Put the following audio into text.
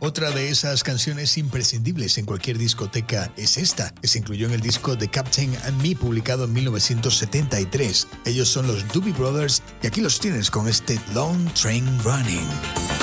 Otra de esas canciones imprescindibles en cualquier discoteca es esta, que se incluyó en el disco The Captain and Me, publicado en 1973. Ellos son los Doobie Brothers y aquí los tienes con este Long Train Running.